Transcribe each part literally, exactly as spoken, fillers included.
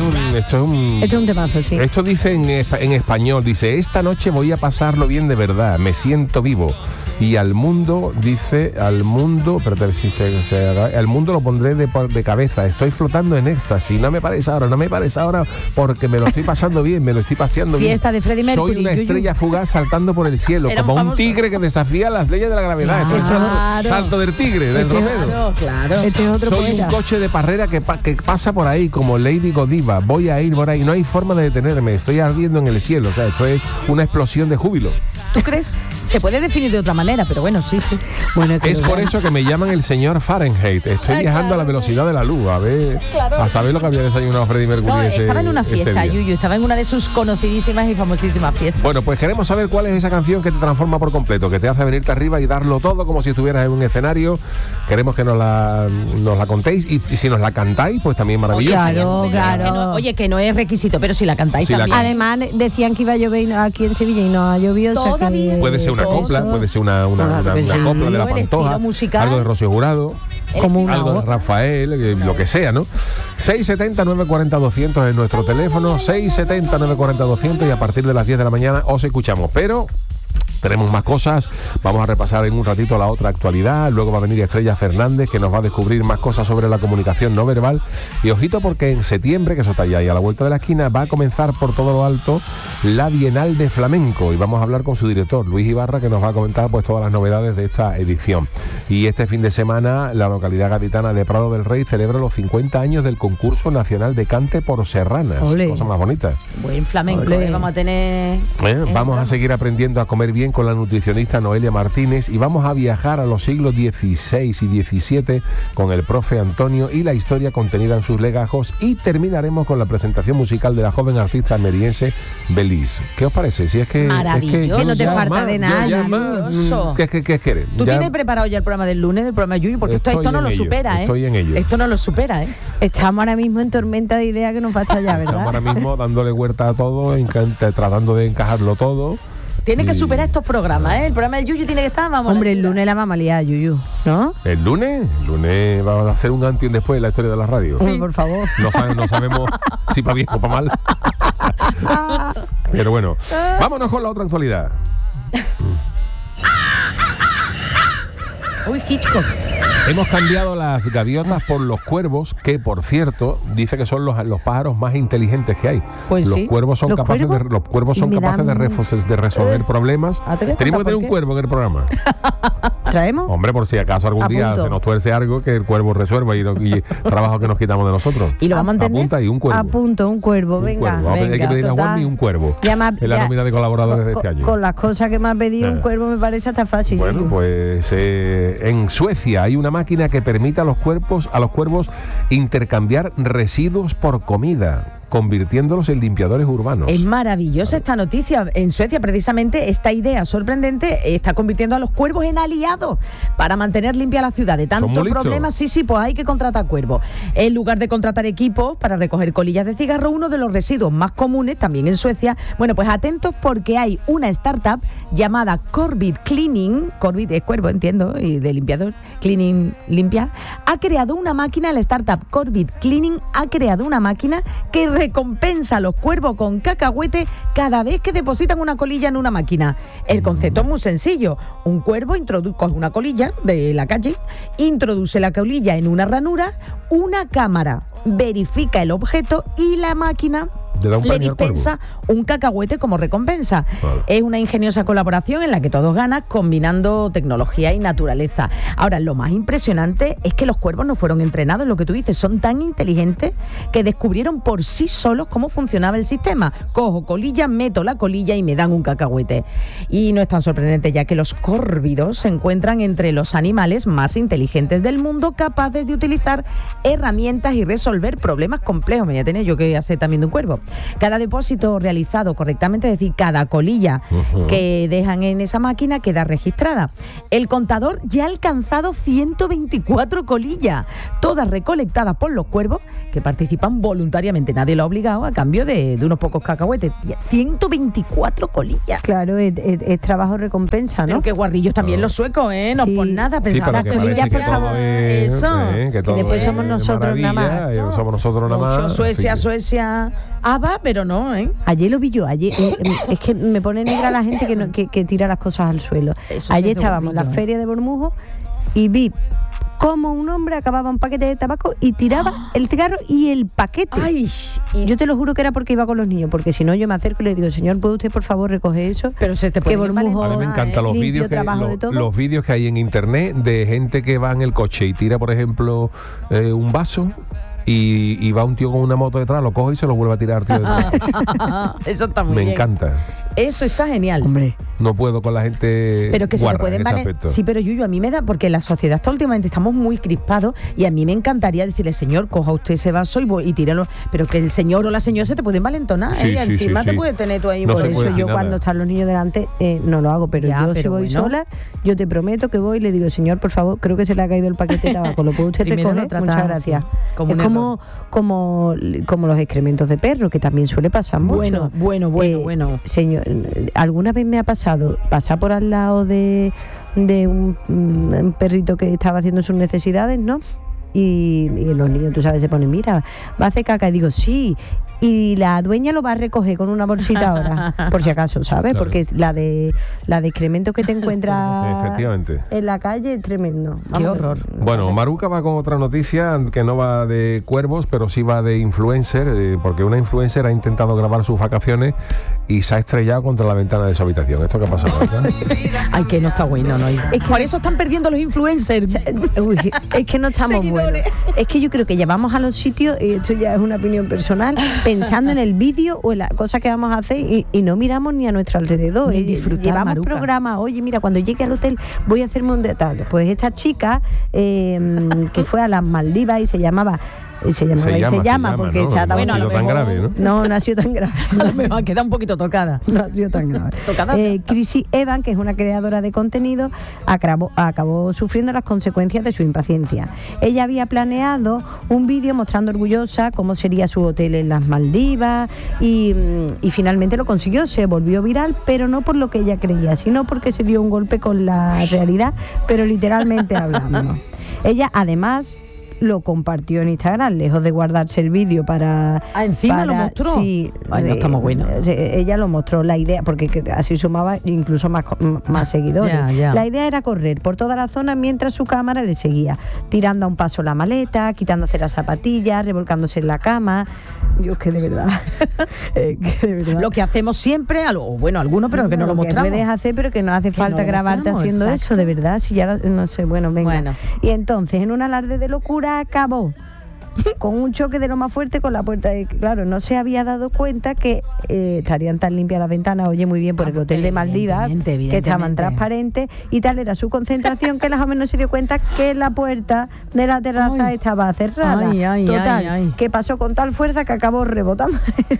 un, esto es un... Esto es un temazo, sí. Esto dice en, en español, dice, esta noche voy a pasarlo bien de verdad, me siento vivo. Y al mundo, dice, al mundo, espérate, si se, se, al mundo lo pondré de, de cabeza, estoy flotando en éxtasis, no me pares ahora, no me pares ahora, porque me lo estoy pasando bien, me lo estoy paseando bien. Fiesta de Freddie Mercury. Soy una estrella Yuyu. fugaz saltando por el cielo, Era como un un famoso. tigre que desafía las leyes de la gravedad. Claro. Esto es salto, salto del tigre, del Este romero. Claro, claro. Este es otro Soy poeta. un coche de parrera que, pa, que pasa por ahí como Lady Godiva. Voy a ir por ahí. No hay forma de detenerme. Estoy ardiendo en el cielo. O sea, esto es una explosión de júbilo. ¿Tú crees? Se puede definir de otra manera, pero bueno, sí, sí. Bueno, es, que Es por eso que me llaman el señor Fahrenheit. Estoy Ah, viajando claro. a la velocidad de la luz. A ver, Claro. a saber lo que había desayunado Freddie Mercury No, ese, estaba en una ese fiesta, día. Yuyu. Estaba en una de sus conocidísimas y famosísimas fiestas. Bueno, pues queremos saber cuál es esa canción que te transforma por completo, que te hace venirte arriba y darlo todo como si estuvieras en un escenario. Queremos que nos la, nos la contéis y, y si nos la cantáis, pues también maravilloso. Claro, Oye, claro. que no, oye, que no es requisito, pero si la cantáis Si la también. can- Además, decían que iba a llover y no- aquí en Sevilla y no ha llovido. o sea que- Todavía. Puede ser una Todo copla, eso. puede ser una, una, Claro una, que una sí. copla de la El Pantoja, estilo musical. algo de Rocío Jurado, Como una algo de voz. Rafael, eh, lo que sea, ¿no? seis setenta, nueve cuarenta, doscientos es nuestro teléfono, seis setenta, nueve cuarenta, doscientos y a partir de las diez de la mañana os escuchamos. Pero tenemos más cosas, vamos a repasar en un ratito la otra actualidad, luego va a venir Estrella Fernández que nos va a descubrir más cosas sobre la comunicación no verbal y ojito porque en septiembre, que eso está ya ahí a la vuelta de la esquina, va a comenzar por todo lo alto la Bienal de Flamenco y vamos a hablar con su director, Luis Ibarra, que nos va a comentar pues todas las novedades de esta edición. Y este fin de semana la localidad gaditana de Prado del Rey celebra los cincuenta años del concurso nacional de cante por serranas, Ole. cosa más bonita. Buen flamenco, Ole. eh, vamos a tener. Eh, vamos a seguir aprendiendo a comer bien con la nutricionista Noelia Martínez y vamos a viajar a los siglos dieciséis y diecisiete con el profe Antonio y la historia contenida en sus legajos y terminaremos con la presentación musical de la joven artista almeriense Beliz. ¿Qué os parece? Si es que Maravilloso. es Que no te ya falta más, de ya- nada, ya más, maravilloso. ¿Qué, qué, qué quieres? ¿Tú Ya- tienes preparado ya el programa del lunes, del programa de Yuyu? Porque esto, Estoy esto no en lo ello, supera, ¿eh? estoy en ello. Esto no lo supera, ¿eh? Estamos ahora mismo en tormenta de ideas que nos falta ya, Estamos ¿verdad? ahora mismo dándole huerta a todo, enca- tratando de encajarlo todo. Tiene que Y- superar estos programas, ¿eh? El programa del Yuyu tiene que estar, vamos. Hombre, la el ayuda. lunes la vamos a liar, Yuyu, ¿no? ¿El lunes? El lunes va a ser un antes y un después en la historia de la radio. Hombre, por favor. No, sabe- no sabemos si para bien o para mal. Pero bueno, vámonos con la otra actualidad. Uy, Hitchcock. Hemos cambiado las gaviotas por los cuervos, que por cierto dice que son los, los pájaros más inteligentes que hay. Pues los sí. cuervos son ¿Los capaces cuervos? de los cuervos son Me capaces de, dan- refo- de resolver problemas. Ah, ¿te voy a Tenemos que contar tener por un qué? cuervo en el programa. ¿Traemos? Hombre, por si acaso algún día Apunto. se nos tuerce algo, que el cuervo resuelva y, no- y trabajo que nos quitamos de nosotros. ¿Y lo vamos a entender? Apunta y un cuervo. A punto, un cuervo, Un venga. cuervo. Hay que venga, pedirle a total. Juanmi un cuervo. Ya me ha- en la ya- nómina de colaboradores de con, este año. con las cosas que me has pedido, Eh. un cuervo me parece hasta fácil. Bueno, Yuyu. pues eh, en Suecia hay una máquina que permite a los cuerpos, a los cuervos intercambiar residuos por comida, convirtiéndolos en limpiadores urbanos. Es maravillosa esta noticia. En Suecia, precisamente, esta idea sorprendente está convirtiendo a los cuervos en aliados para mantener limpia la ciudad. De Son muy tantos listos. problemas, sí, sí, pues hay que contratar cuervos. En lugar de contratar equipos para recoger colillas de cigarro, uno de los residuos más comunes, también en Suecia, bueno, pues atentos porque hay una startup llamada Corbit Cleaning, Corbit es cuervo, entiendo, y de limpiador, Cleaning limpia, ha creado una máquina, la startup Corbit Cleaning ha creado una máquina que recompensa a los cuervos con cacahuete cada vez que depositan una colilla en una máquina. El concepto es muy sencillo. Un cuervo introdu- coge una colilla de la calle, introduce la colilla en una ranura, una cámara verifica el objeto y la máquina Le da un le premio al cuervo. dispensa un cacahuete como recompensa. Vale. Es una ingeniosa colaboración en la que todos ganan combinando tecnología y naturaleza. Ahora, lo más impresionante es que los cuervos no fueron entrenados, lo que tú dices, son tan inteligentes que descubrieron por sí solos cómo funcionaba el sistema. Cojo colilla, meto la colilla y me dan un cacahuete. Y no es tan sorprendente ya que los córvidos se encuentran entre los animales más inteligentes del mundo, capaces de utilizar herramientas y resolver problemas complejos. Me voy a tener yo que hacer también de un cuervo. Cada depósito realizado correctamente, es decir, cada colilla uh-huh. que dejan en esa máquina queda registrada. El contador ya ha alcanzado ciento veinticuatro colillas, todas recolectadas por los cuervos que participan voluntariamente. Nadie lo ha obligado a cambio de, de unos pocos cacahuetes. ciento veinticuatro colillas. Claro, es, es, es trabajo recompensa, ¿no? Pero qué guarrillos también no. los suecos, ¿eh? No Sí. por nada. Sí, Pensaba que que colillas, parece que por todo favor. es, Eso. eh, que todo Que después es somos nosotros nada más. maravilla, eh, somos nosotros nada más. Mucho Suecia, así que- Suecia, ABBA, pero no, ¿eh? Ayer lo vi yo, ayer eh, es que me pone negra la gente que, no, que, que tira las cosas al suelo. Eso sí Ayer es de estábamos en la bolillo, ¿eh? feria de Bormujo y vi cómo un hombre acababa un paquete de tabaco y tiraba el cigarro y el paquete. Ay, Y yo te lo juro que era porque iba con los niños, porque si no yo me acerco y le digo, señor, ¿puede usted por favor recoger eso? pero se te Que puede Bormujo- A mí me encantan los limpio vídeos que, trabajo lo- de todo. los vídeos que hay en internet de gente que va en el coche y tira, por ejemplo, eh, un vaso y, y va un tío con una moto detrás, lo coge y se lo vuelve a tirar, tío, detrás. Eso está muy Me bien. encanta. Eso está genial. Hombre, No puedo con la gente Pero que se guarra te pueden en ese valer. aspecto. Sí, pero Yuyu, a mí me da, porque la sociedad está últimamente estamos muy crispados y a mí me encantaría decirle, señor, coja usted ese vaso y, voy- y tíralo. Pero que el señor o la señora se te pueden valentonar, Sí, ¿eh? Y sí, encima sí, te sí. puede tener tú ahí No por se por eso. puede eso decir yo nada. cuando están los niños delante eh, no lo hago, pero Ya, yo si pero voy bueno. sola, yo te prometo que voy y le digo, señor, por favor, creo que se le ha caído el paquete de tabaco, ¿lo puede usted Primero lo recoger? tratas Muchas así, gracias. como es un como, como, como los excrementos de perro, que también suele pasar mucho. Bueno, bueno, bueno, bueno. Señor, ¿alguna vez me ha pasado pasar por al lado de, de un, un perrito que estaba haciendo sus necesidades, ¿no? Y, y los niños, tú sabes, se ponen, mira, va a hacer caca. Y digo, sí. Y la dueña lo va a recoger con una bolsita ahora, por si acaso, ¿sabes? Claro. Porque la de la de excremento que te encuentras Efectivamente. en la calle es tremendo. Qué Vamos, horror. Bueno, Maruca va con otra noticia que no va de cuervos, pero sí va de influencer, eh, porque una influencer ha intentado grabar sus vacaciones y se ha estrellado contra la ventana de su habitación. ¿Esto qué ha pasado? ¿Verdad? Ay, que no está bueno, ¿no? Es que por eso están perdiendo los influencers. Uy, es que no estamos Seguidores. buenos. Es que yo creo que ya vamos a los sitios, y esto ya es una opinión personal, pensando en el vídeo o en la cosa que vamos a hacer y, y no miramos ni a nuestro alrededor. Ni Y disfrutar, Llevamos Maruca. programas, oye, mira, cuando llegue al hotel voy a hacerme un detalle. Pues esta chica eh, que fue a las Maldivas y se llamaba... Se llamaba Se y llama, se se llama llama, porque ¿no? se ha No dado ha Bueno, a sido lo tan mejor- grave, ¿no? No, no ha sido tan grave. A lo mejor queda un poquito tocada. No ha sido tan grave. Tocada. Eh, Chrissy Evan, que es una creadora de contenido, acabó, acabó sufriendo las consecuencias de su impaciencia. Ella había planeado un vídeo mostrando orgullosa cómo sería su hotel en las Maldivas y, y finalmente lo consiguió. Se volvió viral, pero no por lo que ella creía, sino porque se dio un golpe con la realidad, pero literalmente hablando. Ella además lo compartió en Instagram, lejos de guardarse el vídeo para... Ah, encima lo para- mostró. Sí. Ay, no estamos buenos. eh, Ella lo mostró, la idea, porque que así sumaba incluso más, co- m- más seguidores. Ya, ya. La idea era correr por toda la zona mientras su cámara le seguía, tirando a un paso la maleta, quitándose las zapatillas, revolcándose en la cama. Dios, que de verdad. eh, que de verdad. Lo que hacemos siempre, algo, bueno, algunos, pero que no lo mostramos. puedes hacer, pero que no hace Que falta no lo grabarte mostramos, haciendo exacto. eso, de verdad. Si ya, no sé, bueno, venga. Bueno. Y entonces, en un alarde de locura, acabó con un choque de lo más fuerte con la puerta. De, claro, no se había dado cuenta que eh, estarían tan limpias las ventanas, oye, muy bien, por el hotel de Maldivas, Evidentemente, que estaban evidentemente. transparentes, y tal era su concentración que la joven no se dio cuenta que la puerta de la terraza Ay. estaba cerrada. Ay, ay, Total, ay, ay. que pasó con tal fuerza que acabó rebotando.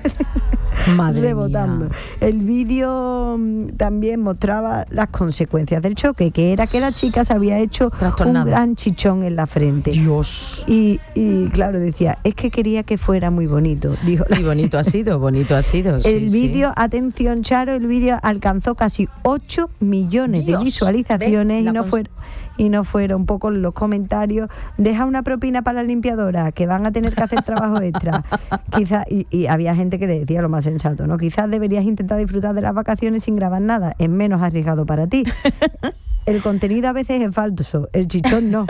Madre rebotando. mía. El vídeo mm, también mostraba las consecuencias del choque, que era que la chica se había hecho un Trastornada. gran chichón en la frente. Dios. Y, y claro, decía, es que quería que fuera muy bonito. Dijo la- Y bonito ha sido, bonito ha sido. sí, el sí. vídeo, atención Charo, el vídeo alcanzó casi ocho millones Dios, de visualizaciones ¿ves? y La no cons- fueron y no fueron pocos los comentarios. Deja una propina para la limpiadora, que van a tener que hacer trabajo extra. Quizás, y, y había gente que le decía lo más sensato, ¿no? Quizás deberías intentar disfrutar de las vacaciones sin grabar nada, es menos arriesgado para ti. El contenido a veces es falso, el chichón no.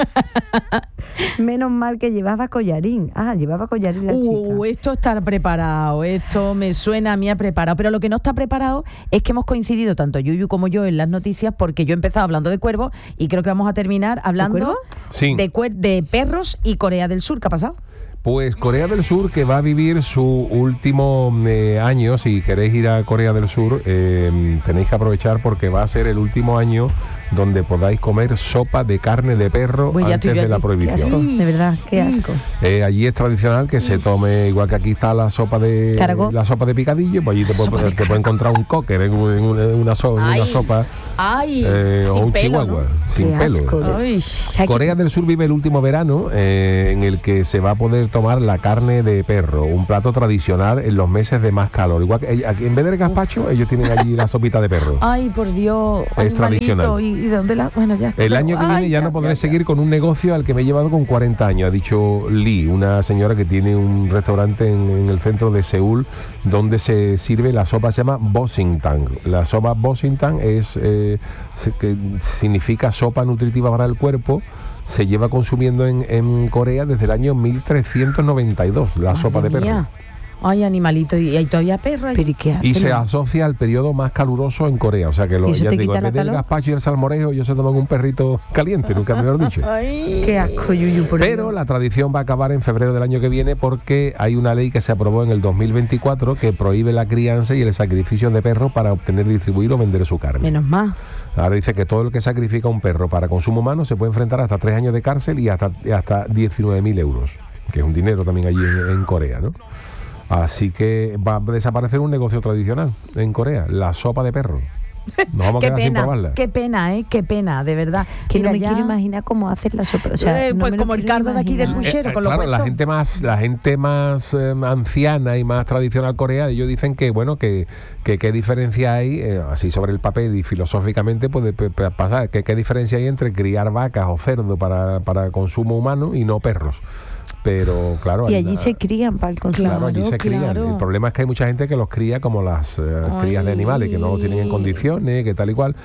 Menos mal que llevaba collarín. Ah, llevaba collarín la chica. Uh, esto está preparado, esto me suena a mí a preparado, pero lo que no está preparado es que hemos coincidido tanto Yuyu como yo en las noticias, porque yo he empezado hablando de cuervos y creo que vamos a terminar hablando cuervos? Sí. de, cuer- de perros y Corea del Sur. ¿Qué ha pasado? Pues Corea del Sur, que va a vivir su último eh, año, si queréis ir a Corea del Sur, eh, tenéis que aprovechar porque va a ser el último año donde podáis comer sopa de carne de perro Pues ya antes estoy yo de la aquí. prohibición. Qué asco, de verdad, qué asco. Eh, allí es tradicional que se tome, igual que aquí está la sopa de Caracol. la sopa de picadillo, pues allí te puede, Sopa de te puede encontrar un cocker en, un- en una, en una so- en una Ay, sopa Ay, eh, o sin un pelo, chihuahua ¿no? sin Qué pelo. asco. Ay. O sea, que- Corea del Sur vive el último verano eh, en el que se va a poder tomar la carne de perro, un plato tradicional en los meses de más calor. Igual que eh, aquí en vez del gazpacho, ellos tienen allí la sopita de perro. Ay, por Dios, Es animalito. tradicional. ¿Y, y de dónde la...? Bueno, ya está. El año que Ay, viene ya no podré ya, seguir con un negocio al que me he llevado con cuarenta años, ha dicho Lee, una señora que tiene un restaurante en, en el centro de Seúl donde se sirve la sopa, se llama Bosintang. La sopa Bosintang es eh, se- que significa sopa nutritiva para el cuerpo. Se lleva consumiendo en, en Corea desde el año mil trescientos noventa y dos, la Madre sopa de perro. mía. Ay, animalito, y hay todavía perro ahí. Pero ¿y qué hacen? Y se asocia al periodo más caluroso en Corea. O sea que lo, ¿Y eso ya te digo, quita en la vez del calor? gazpacho y el salmorejo, ellos se toman un perrito caliente, nunca mejor dicho. Ay. Qué asco, Yuyu, por Pero Dios. la tradición va a acabar en febrero del año que viene porque hay una ley que se aprobó en el dos mil veinticuatro que prohíbe la crianza y el sacrificio de perros para obtener, distribuir o vender su carne. Menos mal. Ahora dice que todo el que sacrifica un perro para consumo humano se puede enfrentar hasta tres años de cárcel y hasta, y hasta diecinueve mil euros, que es un dinero también allí en, en Corea, ¿no? Así que va a desaparecer un negocio tradicional en Corea, la sopa de perro. Nos vamos a Qué quedar sin pena, probarla. qué pena, ¿eh? Qué pena, de verdad. Que Mira, no me ya- quiero imaginar cómo hacer la sopa. O sea, Eh, no pues me lo como el quiero caldo de aquí del imaginar. puchero, con los claro, la huesos. gente más la gente más eh, anciana y más tradicional coreana, ellos dicen que bueno que que qué diferencia hay eh, así sobre el papel y filosóficamente puede p- p- pasar que qué diferencia hay entre criar vacas o cerdo para, para consumo humano y no perros. Pero claro, Y hay allí la- se crían para el consumo. Claro, allí Claro, se crían. claro. El problema es que hay mucha gente que los cría como las eh, crías de animales, que no los tienen en Ay. condiciones, que tal y cual.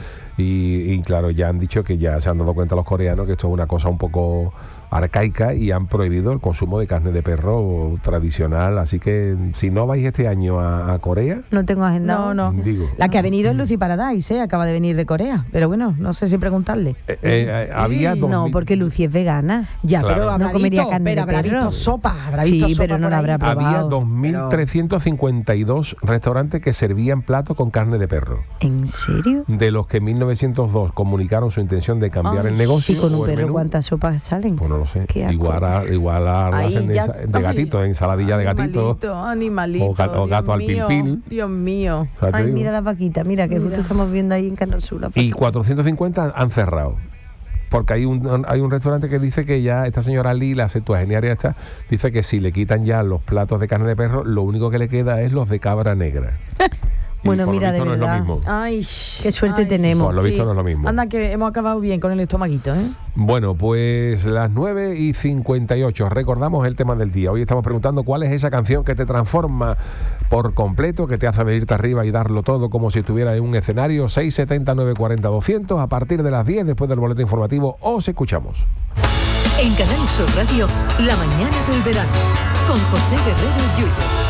Y, y claro, ya han dicho que ya se han dado cuenta los coreanos que esto es una cosa un poco arcaica y han prohibido el consumo de carne de perro tradicional. Así que si no vais este año a, a Corea, No tengo agendado. No, no. digo. La que ha venido es Lucy Paradise, ¿eh? Acaba de venir de Corea. Pero bueno, no sé si preguntarle. eh, eh, había dos No, mil porque Lucy es vegana. Ya, Claro. pero habrá No comería visto, carne pero de habrá perro. visto sopa, habrá Sí, visto sopa pero no por la ahí. habrá probado. había dos mil trescientos cincuenta y dos restaurantes que servían platos con carne de perro. ¿En serio? De los que en mil novecientos dos comunicaron su intención de cambiar Ay, el negocio. ¿Y con o un el perro menú. cuántas sopas salen? Pues no lo sé. Qué asco. Igual a, igual a Ahí hacen de, ya- ensa- de ay. gatito, ensaladilla de gatito. Animalito, animalito. O ga- o Dios gato al mío, pil-pil. Dios mío. O sea, te Ay, digo. mira las vaquitas, mira que justo estamos viendo ahí en Canal Sur. la Y vaquita. cuatrocientos cincuenta han cerrado. Porque hay un hay un restaurante que dice que ya esta señora Lee, la septuagenaria esta, dice que si le quitan ya los platos de carne de perro, lo único que le queda es los de cabra negra. Y Bueno, por lo mira, visto de no es lo verdad. mismo. Ay, Qué suerte ay, tenemos. Por lo visto no es lo mismo. Anda que hemos acabado bien con el estomaguito, ¿eh? Bueno, pues las nueve y cincuenta y ocho. Recordamos el tema del día. Hoy estamos preguntando cuál es esa canción que te transforma por completo, que te hace venirte arriba y darlo todo como si estuvieras en un escenario. seis setenta, nueve cuarenta, doscientos. A partir de las diez, después del boleto informativo, os escuchamos. En Canal Sur Radio, La mañana del verano, con José Guerrero Yuyo.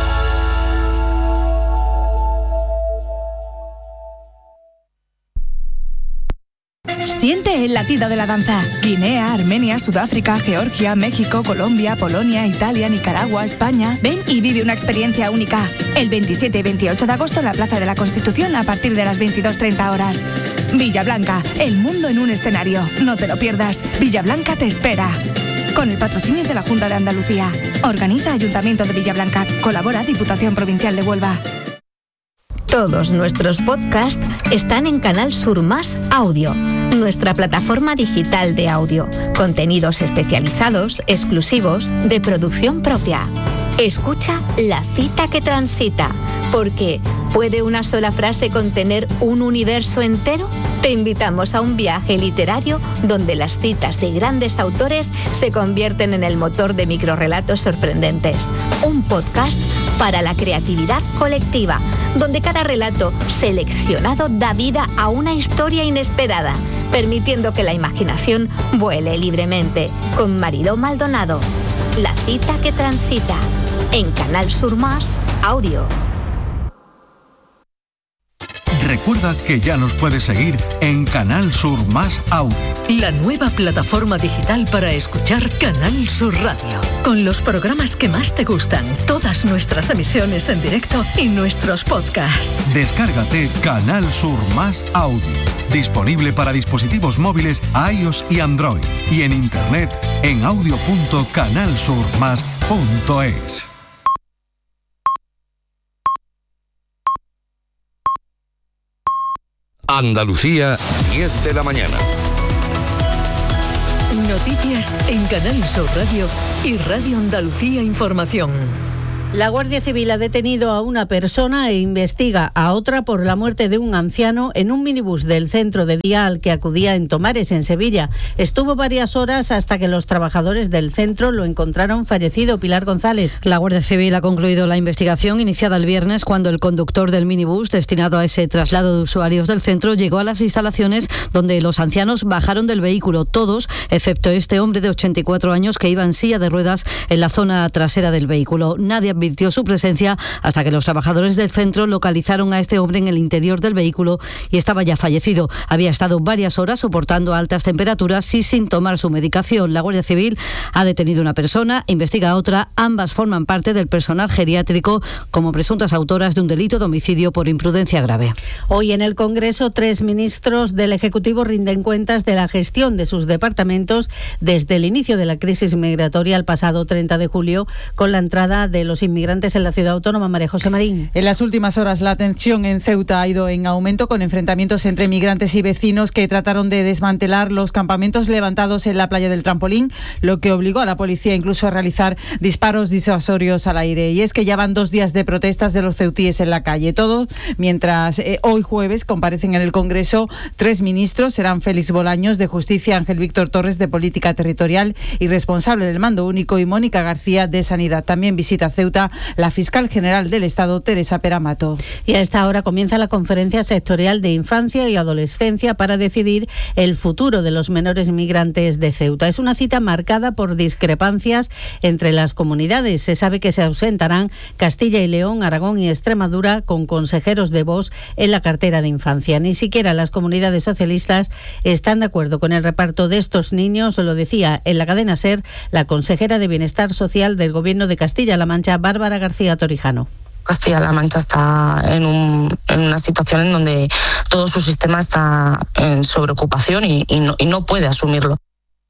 Siente el latido de la danza. Guinea, Armenia, Sudáfrica, Georgia, México, Colombia, Polonia, Italia, Nicaragua, España. Ven y vive una experiencia única. El veintisiete y veintiocho de agosto en la Plaza de la Constitución a partir de las veintidós treinta horas. Villablanca, el mundo en un escenario. No te lo pierdas. Villablanca te espera. Con el patrocinio de la Junta de Andalucía. Organiza Ayuntamiento de Villablanca. Colabora Diputación Provincial de Huelva. Todos nuestros podcasts están en Canal Sur Más Audio, nuestra plataforma digital de audio. Contenidos especializados, exclusivos, de producción propia. Escucha La cita que transita, porque ¿puede una sola frase contener un universo entero? Te invitamos a un viaje literario donde las citas de grandes autores se convierten en el motor de microrrelatos sorprendentes. Un podcast para la creatividad colectiva, donde cada relato seleccionado da vida a una historia inesperada, permitiendo que la imaginación vuele libremente. Con Mariló Maldonado. La cita que transita. En Canal Sur Más Audio. Recuerda que ya nos puedes seguir en Canal Sur Más Audio. La nueva plataforma digital para escuchar Canal Sur Radio. Con los programas que más te gustan, todas nuestras emisiones en directo y nuestros podcasts. Descárgate Canal Sur Más Audio. Disponible para dispositivos móviles iOS y Android. Y en internet en audio punto canal sur más punto es. Andalucía, diez de la mañana. Noticias en Canal Sur Radio y Radio Andalucía Información. La Guardia Civil ha detenido a una persona e investiga a otra por la muerte de un anciano en un minibús del centro de día al que acudía en Tomares, en Sevilla. Estuvo varias horas hasta que los trabajadores del centro lo encontraron fallecido. Pilar González. La Guardia Civil ha concluido la investigación iniciada el viernes cuando el conductor del minibús destinado a ese traslado de usuarios del centro llegó a las instalaciones donde los ancianos bajaron del vehículo, todos, excepto este hombre de ochenta y cuatro años que iba en silla de ruedas en la zona trasera del vehículo. Nadie advirtió su presencia hasta que los trabajadores del centro localizaron a este hombre en el interior del vehículo y estaba ya fallecido. Había estado varias horas soportando altas temperaturas y sin tomar su medicación. La Guardia Civil ha detenido a una persona, investiga a otra. Ambas forman parte del personal geriátrico como presuntas autoras de un delito de homicidio por imprudencia grave. Hoy en el Congreso, tres ministros del Ejecutivo rinden cuentas de la gestión de sus departamentos desde el inicio de la crisis migratoria el pasado treinta de julio, con la entrada de los inmigrantes en la ciudad autónoma. María José Marín. En las últimas horas la tensión en Ceuta ha ido en aumento, con enfrentamientos entre migrantes y vecinos que trataron de desmantelar los campamentos levantados en la playa del Trampolín, lo que obligó a la policía incluso a realizar disparos disuasorios al aire. Y es que ya van dos días de protestas de los ceutíes en la calle. Todo mientras eh, hoy jueves comparecen en el Congreso tres ministros. Serán Félix Bolaños, de Justicia, Ángel Víctor Torres, de Política Territorial y responsable del Mando Único, y Mónica García, de Sanidad. También visita Ceuta la fiscal general del Estado, Teresa Peramato. Y a esta hora comienza la conferencia sectorial de infancia y adolescencia para decidir el futuro de los menores migrantes de Ceuta. Es una cita marcada por discrepancias entre las comunidades. Se sabe que se ausentarán Castilla y León, Aragón y Extremadura con consejeros de Vox en la cartera de infancia. Ni siquiera las comunidades socialistas están de acuerdo con el reparto de estos niños. Lo decía en la cadena SER la consejera de Bienestar Social del Gobierno de Castilla-La Mancha, Bárbara García Torijano. Castilla-La Mancha está en, un, en una situación en donde todo su sistema está en sobreocupación y, y, no, y no puede asumirlo.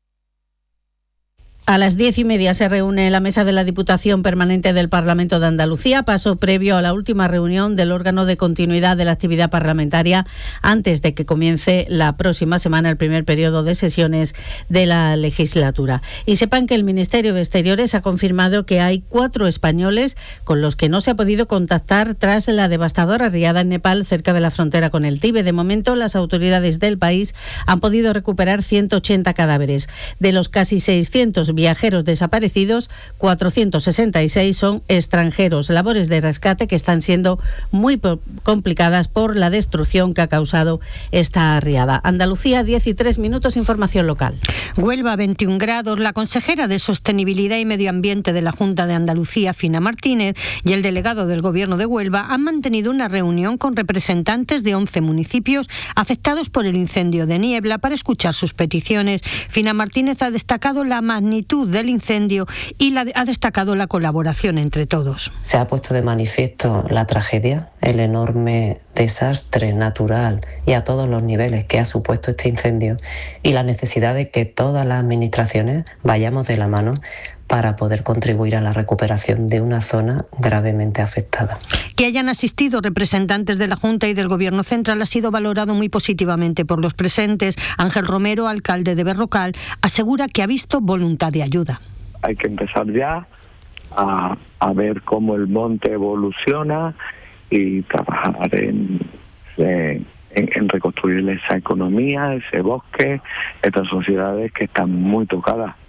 A las diez y media se reúne la mesa de la Diputación Permanente del Parlamento de Andalucía, paso previo a la última reunión del órgano de continuidad de la actividad parlamentaria antes de que comience la próxima semana el primer periodo de sesiones de la legislatura. Y sepan que el Ministerio de Exteriores ha confirmado que hay cuatro españoles con los que no se ha podido contactar tras la devastadora riada en Nepal, cerca de la frontera con el Tíbet. De momento, las autoridades del país han podido recuperar ciento ochenta cadáveres. De los casi seiscientos viajeros desaparecidos, cuatrocientos sesenta y seis son extranjeros. Labores de rescate que están siendo muy complicadas por la destrucción que ha causado esta riada. Andalucía, diez y tres minutos, información local. Huelva, veintiún grados. La consejera de Sostenibilidad y Medio Ambiente de la Junta de Andalucía, Fina Martínez, y el delegado del Gobierno de Huelva han mantenido una reunión con representantes de once municipios afectados por el incendio de Niebla para escuchar sus peticiones. Fina Martínez ha destacado la magnitud del incendio y la, ha destacado la colaboración entre todos. Se ha puesto de manifiesto la tragedia, el enorme desastre natural y a todos los niveles que ha supuesto este incendio, y la necesidad de que todas las administraciones vayamos de la mano para poder contribuir a la recuperación de una zona gravemente afectada. Que hayan asistido representantes de la Junta y del Gobierno Central ha sido valorado muy positivamente por los presentes. Ángel Romero, alcalde de Berrocal, asegura que ha visto voluntad de ayuda. Hay que empezar ya a, a ver cómo el monte evoluciona y trabajar en, en, en reconstruir esa economía, ese bosque, estas sociedades que están muy tocadas.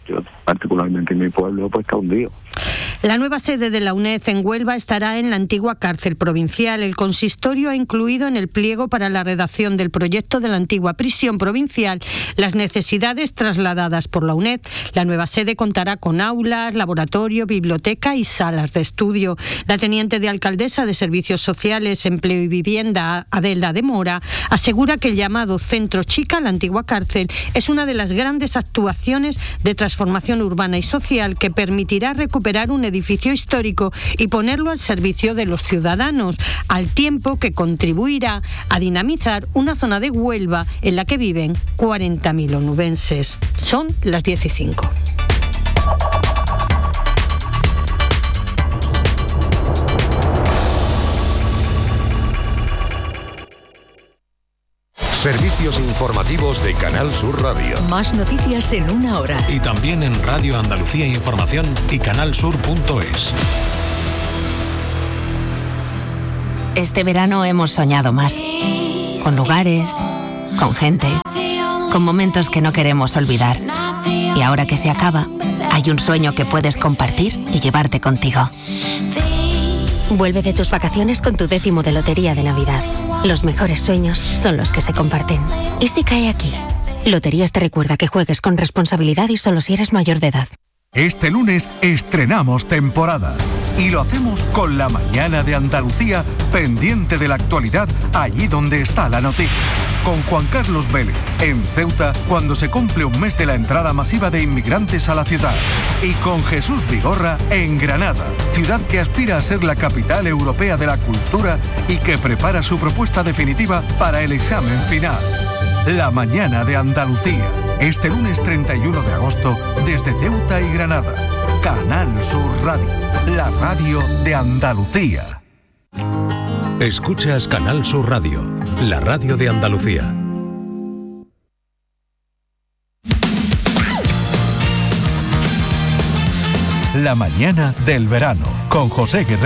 yo particularmente en mi pueblo, pues está hundido. La nueva sede de la UNED en Huelva estará en la antigua cárcel provincial. El consistorio ha incluido en el pliego para la redacción del proyecto de la antigua prisión provincial las necesidades trasladadas por la UNED. La nueva sede contará con aulas, laboratorio, biblioteca y salas de estudio. La teniente de alcaldesa de Servicios Sociales, Empleo y Vivienda, Adelda de Mora, asegura que el llamado Centro Chica, la antigua cárcel, es una de las grandes actuaciones de transformación urbana y social que permitirá recuperar un edificio histórico y ponerlo al servicio de los ciudadanos, al tiempo que contribuirá a dinamizar una zona de Huelva en la que viven cuarenta mil onubenses. Son las diez y cinco. Servicios informativos de Canal Sur Radio. Más noticias en una hora. Y también en Radio Andalucía Información y canalsur punto es. Este verano hemos soñado más. Con lugares, con gente, con momentos que no queremos olvidar. Y ahora que se acaba, hay un sueño que puedes compartir y llevarte contigo. Vuelve de tus vacaciones con tu décimo de Lotería de Navidad. Los mejores sueños son los que se comparten. ¿Y si cae aquí? Loterías te recuerda que juegues con responsabilidad y solo si eres mayor de edad. Este lunes estrenamos temporada y lo hacemos con La Mañana de Andalucía, pendiente de la actualidad allí donde está la noticia. Con Juan Carlos Vélez en Ceuta cuando se cumple un mes de la entrada masiva de inmigrantes a la ciudad. Y con Jesús Vigorra en Granada, ciudad que aspira a ser la capital europea de la cultura y que prepara su propuesta definitiva para el examen final. La Mañana de Andalucía, este lunes treinta y uno de agosto, desde Ceuta y Granada. Canal Sur Radio, la radio de Andalucía. Escuchas Canal Sur Radio, la radio de Andalucía. La mañana del verano, con José Guerrero.